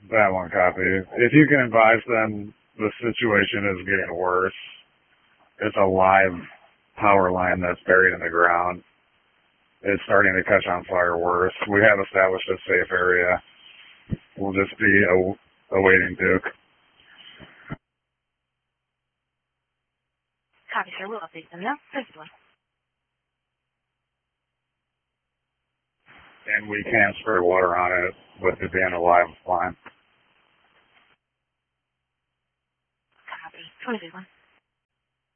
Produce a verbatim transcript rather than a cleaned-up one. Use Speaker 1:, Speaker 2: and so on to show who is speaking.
Speaker 1: That one copy. If you can advise them the situation is getting worse. It's a live power line that's buried in the ground. It's starting to catch on fire worse. We have established a safe area. We'll just be a, awaiting Duke.
Speaker 2: Copy, sir. We'll update them now. Thank you.
Speaker 1: And we can spray water on it with it being a live line.
Speaker 2: Copy. twenty-two one.